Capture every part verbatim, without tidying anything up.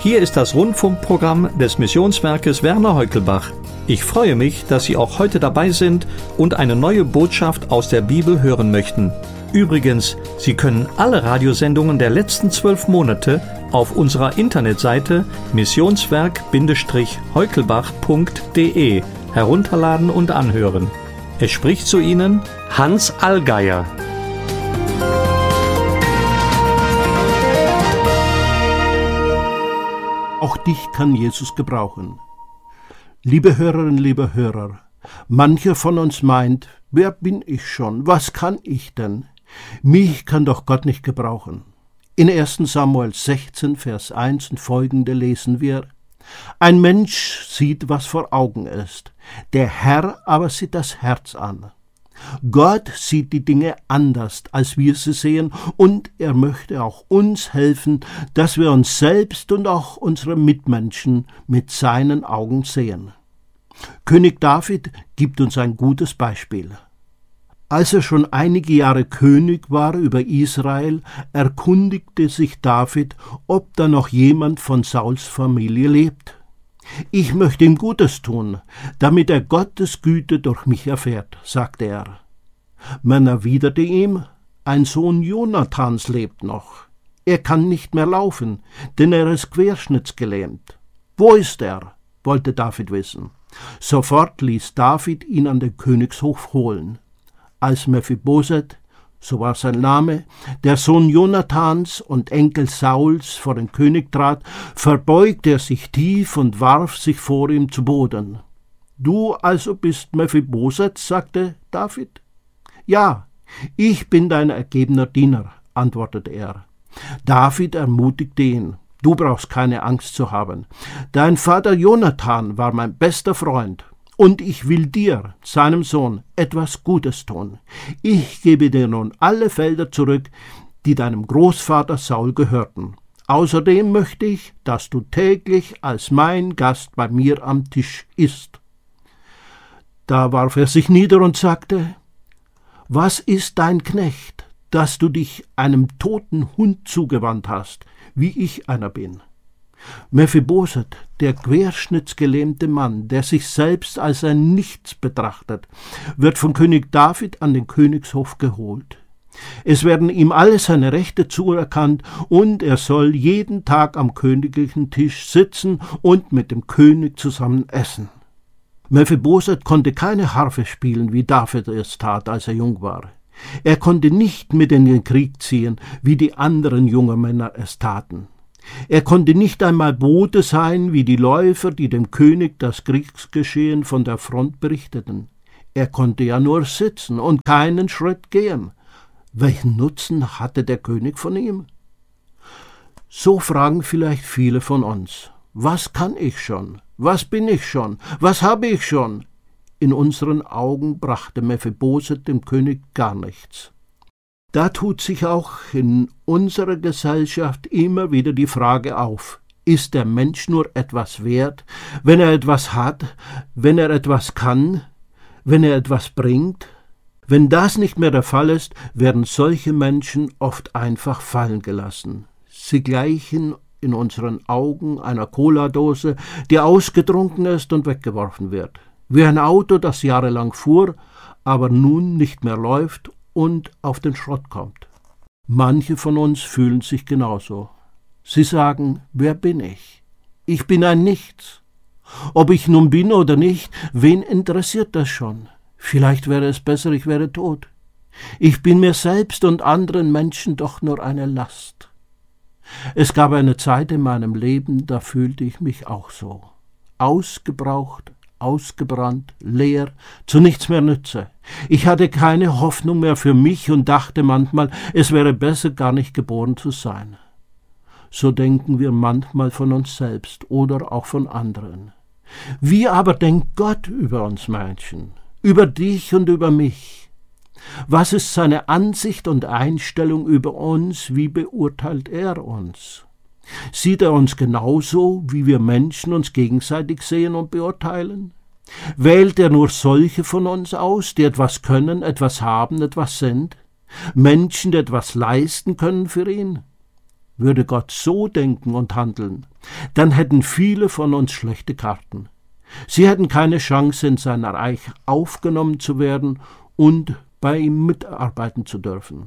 Hier ist das Rundfunkprogramm des Missionswerkes Werner Heukelbach. Ich freue mich, dass Sie auch heute dabei sind und eine neue Botschaft aus der Bibel hören möchten. Übrigens, Sie können alle Radiosendungen der letzten zwölf Monate auf unserer Internetseite missionswerk Heukelbach punkt de herunterladen und anhören. Es spricht zu Ihnen Hans Allgeier. Auch dich kann Jesus gebrauchen. Liebe Hörerinnen, liebe Hörer, mancher von uns meint, wer bin ich schon, was kann ich denn? Mich kann doch Gott nicht gebrauchen. In ersten Samuel sechzehn, Vers eins und folgende lesen wir: Ein Mensch sieht, was vor Augen ist, der Herr aber sieht das Herz an. Gott sieht die Dinge anders, als wir sie sehen, und er möchte auch uns helfen, dass wir uns selbst und auch unsere Mitmenschen mit seinen Augen sehen. König David gibt uns ein gutes Beispiel. Als er schon einige Jahre König war über Israel, erkundigte sich David, ob da noch jemand von Sauls Familie lebt. Ich möchte ihm Gutes tun, damit er Gottes Güte durch mich erfährt, sagte er. Man erwiderte ihm, ein Sohn Jonathans lebt noch. Er kann nicht mehr laufen, denn er ist querschnittsgelähmt. Wo ist er? Wollte David wissen. Sofort ließ David ihn an den Königshof holen. Als Mephiboset, so war sein Name, der Sohn Jonathans und Enkel Sauls, vor den König trat, verbeugte er sich tief und warf sich vor ihm zu Boden. »Du also bist Mephiboset«, sagte David. »Ja, ich bin dein ergebener Diener«, antwortete er. David ermutigte ihn. »Du brauchst keine Angst zu haben. Dein Vater Jonathan war mein bester Freund. Und ich will dir, seinem Sohn, etwas Gutes tun. Ich gebe dir nun alle Felder zurück, die deinem Großvater Saul gehörten. Außerdem möchte ich, dass du täglich als mein Gast bei mir am Tisch isst.« Da warf er sich nieder und sagte: »Was ist dein Knecht, dass du dich einem toten Hund zugewandt hast, wie ich einer bin?« Mephiboset, der querschnittsgelähmte Mann, der sich selbst als ein Nichts betrachtet, wird von König David an den Königshof geholt. Es werden ihm alle seine Rechte zuerkannt und er soll jeden Tag am königlichen Tisch sitzen und mit dem König zusammen essen. Mephiboset konnte keine Harfe spielen, wie David es tat, als er jung war. Er konnte nicht mit in den Krieg ziehen, wie die anderen jungen Männer es taten. Er konnte nicht einmal Bote sein, wie die Läufer, die dem König das Kriegsgeschehen von der Front berichteten. Er konnte ja nur sitzen und keinen Schritt gehen. Welchen Nutzen hatte der König von ihm? So fragen vielleicht viele von uns: Was kann ich schon? Was bin ich schon? Was habe ich schon? In unseren Augen brachte Mephiboset dem König gar nichts. Da tut sich auch in unserer Gesellschaft immer wieder die Frage auf: Ist der Mensch nur etwas wert, wenn er etwas hat, wenn er etwas kann, wenn er etwas bringt? Wenn das nicht mehr der Fall ist, werden solche Menschen oft einfach fallen gelassen. Sie gleichen in unseren Augen einer Cola-Dose, die ausgetrunken ist und weggeworfen wird. Wie ein Auto, das jahrelang fuhr, aber nun nicht mehr läuft und auf den Schrott kommt. Manche von uns fühlen sich genauso. Sie sagen: Wer bin ich? Ich bin ein Nichts. Ob ich nun bin oder nicht, wen interessiert das schon? Vielleicht wäre es besser, ich wäre tot. Ich bin mir selbst und anderen Menschen doch nur eine Last. Es gab eine Zeit in meinem Leben, da fühlte ich mich auch so. Ausgebraucht, ausgebrannt, leer, zu nichts mehr nütze. Ich hatte keine Hoffnung mehr für mich und dachte manchmal, es wäre besser, gar nicht geboren zu sein. So denken wir manchmal von uns selbst oder auch von anderen. Wie aber denkt Gott über uns Menschen, über dich und über mich? Was ist seine Ansicht und Einstellung über uns? Wie beurteilt er uns? Sieht er uns genauso, wie wir Menschen uns gegenseitig sehen und beurteilen? Wählt er nur solche von uns aus, die etwas können, etwas haben, etwas sind? Menschen, die etwas leisten können für ihn? Würde Gott so denken und handeln, dann hätten viele von uns schlechte Karten. Sie hätten keine Chance, in sein Reich aufgenommen zu werden und bei ihm mitarbeiten zu dürfen.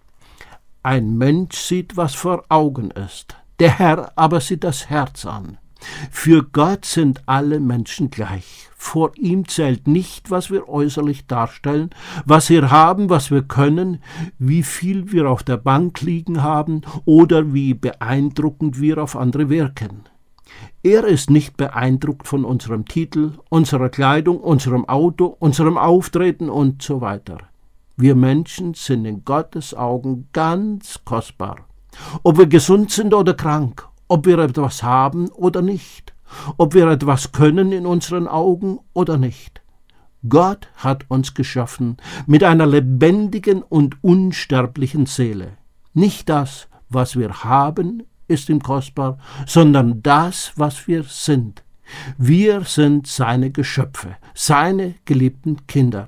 Ein Mensch sieht, was vor Augen ist, der Herr aber sieht das Herz an. Für Gott sind alle Menschen gleich. Vor ihm zählt nicht, was wir äußerlich darstellen, was wir haben, was wir können, wie viel wir auf der Bank liegen haben oder wie beeindruckend wir auf andere wirken. Er ist nicht beeindruckt von unserem Titel, unserer Kleidung, unserem Auto, unserem Auftreten und so weiter. Wir Menschen sind in Gottes Augen ganz kostbar. Ob wir gesund sind oder krank, ob wir etwas haben oder nicht, ob wir etwas können in unseren Augen oder nicht. Gott hat uns geschaffen mit einer lebendigen und unsterblichen Seele. Nicht das, was wir haben, ist ihm kostbar, sondern das, was wir sind. Wir sind seine Geschöpfe, seine geliebten Kinder.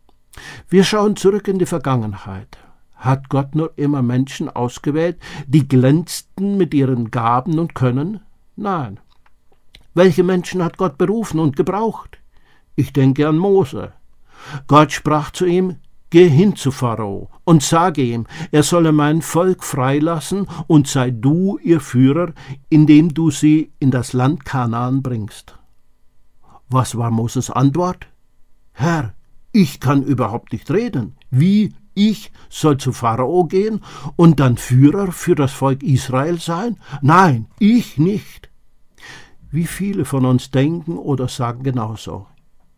Wir schauen zurück in die Vergangenheit. Hat Gott nur immer Menschen ausgewählt, die glänzten mit ihren Gaben und Können? Nein. Welche Menschen hat Gott berufen und gebraucht? Ich denke an Mose. Gott sprach zu ihm: Geh hin zu Pharao und sage ihm, er solle mein Volk freilassen und sei du ihr Führer, indem du sie in das Land Kanaan bringst. Was war Moses Antwort? Herr, ich kann überhaupt nicht reden. Wie? Ich soll zu Pharao gehen und dann Führer für das Volk Israel sein? Nein, ich nicht. Wie viele von uns denken oder sagen genauso.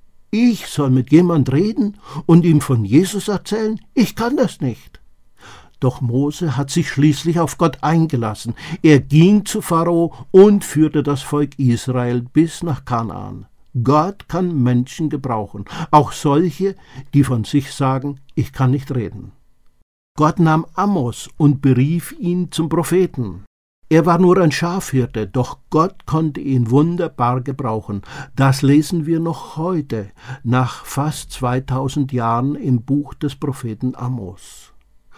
Ich soll mit jemand reden und ihm von Jesus erzählen? Ich kann das nicht. Doch Mose hat sich schließlich auf Gott eingelassen. Er ging zu Pharao und führte das Volk Israel bis nach Kanaan. Gott kann Menschen gebrauchen, auch solche, die von sich sagen, ich kann nicht reden. Gott nahm Amos und berief ihn zum Propheten. Er war nur ein Schafhirte, doch Gott konnte ihn wunderbar gebrauchen. Das lesen wir noch heute, nach fast zweitausend Jahren im Buch des Propheten Amos.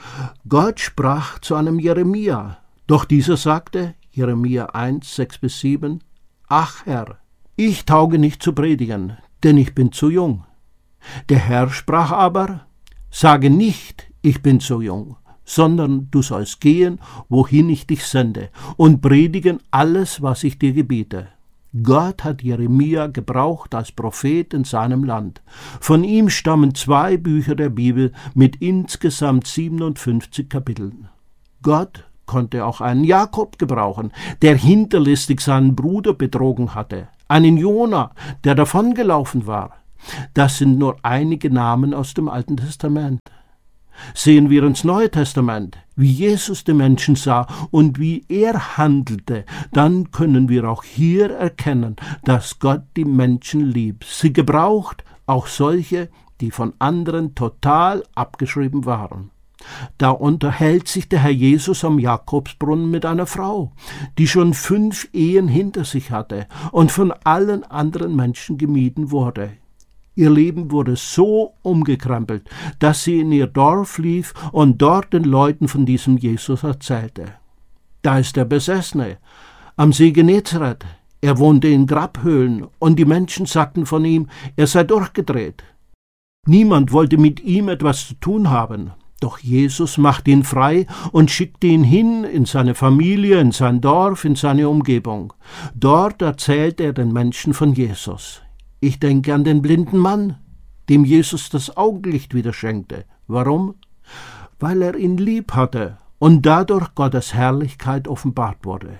Gott sprach zu einem Jeremia, doch dieser sagte, Jeremia eins, sechs bis sieben, Ach Herr, ich tauge nicht zu predigen, denn ich bin zu jung. Der Herr sprach aber, sage nicht, ich bin zu jung, sondern du sollst gehen, wohin ich dich sende, und predigen alles, was ich dir gebiete. Gott hat Jeremia gebraucht als Prophet in seinem Land. Von ihm stammen zwei Bücher der Bibel mit insgesamt siebenundfünfzig Kapiteln. Gott konnte auch einen Jakob gebrauchen, der hinterlistig seinen Bruder betrogen hatte, einen Jona, der davongelaufen war. Das sind nur einige Namen aus dem Alten Testament. Sehen wir ins Neue Testament, wie Jesus die Menschen sah und wie er handelte, dann können wir auch hier erkennen, dass Gott die Menschen liebt. Sie gebraucht auch solche, die von anderen total abgeschrieben waren. Da unterhält sich der Herr Jesus am Jakobsbrunnen mit einer Frau, die schon fünf Ehen hinter sich hatte und von allen anderen Menschen gemieden wurde. Ihr Leben wurde so umgekrempelt, dass sie in ihr Dorf lief und dort den Leuten von diesem Jesus erzählte. Da ist der Besessene, am See Genezareth. Er wohnte in Grabhöhlen und die Menschen sagten von ihm, er sei durchgedreht. Niemand wollte mit ihm etwas zu tun haben. Doch Jesus machte ihn frei und schickte ihn hin in seine Familie, in sein Dorf, in seine Umgebung. Dort erzählte er den Menschen von Jesus. Ich denke an den blinden Mann, dem Jesus das Augenlicht wieder schenkte. Warum? Weil er ihn lieb hatte und dadurch Gottes Herrlichkeit offenbart wurde.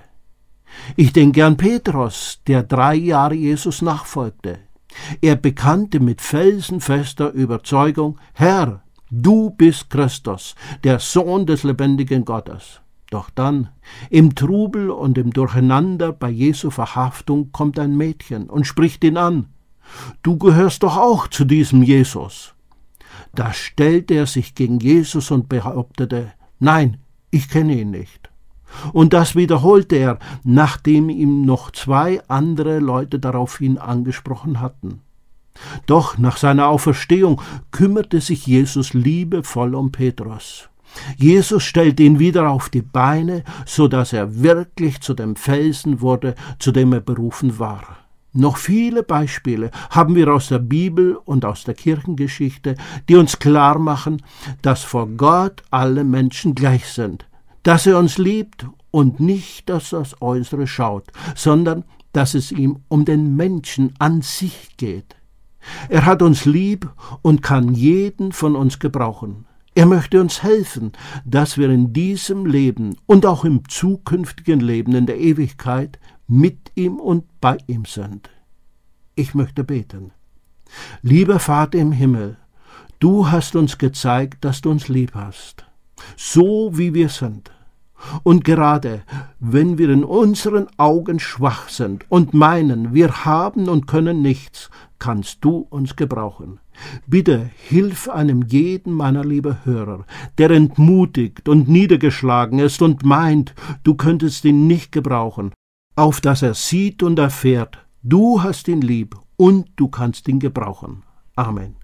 Ich denke an Petrus, der drei Jahre Jesus nachfolgte. Er bekannte mit felsenfester Überzeugung, Herr, du bist Christus, der Sohn des lebendigen Gottes. Doch dann, im Trubel und im Durcheinander bei Jesu Verhaftung, kommt ein Mädchen und spricht ihn an. Du gehörst doch auch zu diesem Jesus. Da stellte er sich gegen Jesus und behauptete, nein, ich kenne ihn nicht. Und das wiederholte er, nachdem ihm noch zwei andere Leute daraufhin angesprochen hatten. Doch nach seiner Auferstehung kümmerte sich Jesus liebevoll um Petrus. Jesus stellt ihn wieder auf die Beine, so dass er wirklich zu dem Felsen wurde, zu dem er berufen war. Noch viele Beispiele haben wir aus der Bibel und aus der Kirchengeschichte, die uns klar machen, dass vor Gott alle Menschen gleich sind, dass er uns liebt und nicht auf das Äußere schaut, sondern dass es ihm um den Menschen an sich geht. Er hat uns lieb und kann jeden von uns gebrauchen. Er möchte uns helfen, dass wir in diesem Leben und auch im zukünftigen Leben in der Ewigkeit mit ihm und bei ihm sind. Ich möchte beten. Lieber Vater im Himmel, du hast uns gezeigt, dass du uns lieb hast, so wie wir sind. Und gerade wenn wir in unseren Augen schwach sind und meinen, wir haben und können nichts, kannst du uns gebrauchen. Bitte hilf einem jeden meiner lieben Hörer, der entmutigt und niedergeschlagen ist und meint, du könntest ihn nicht gebrauchen, auf dass er sieht und erfährt, du hast ihn lieb und du kannst ihn gebrauchen. Amen.